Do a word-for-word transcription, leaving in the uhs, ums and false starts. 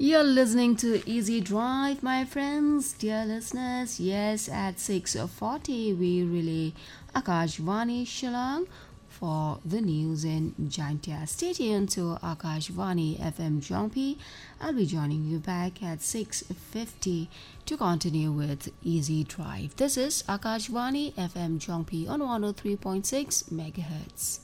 You're listening to Easy Drive, my friends, dear listeners. Yes, at six forty we relay Akashvani Shillong for the news in Jaintia. Stay tuned to Akashvani F M Jongpi. I'll be joining you back at six fifty to continue with Easy Drive. This is Akashvani F M Jongpi on one oh three point six megahertz.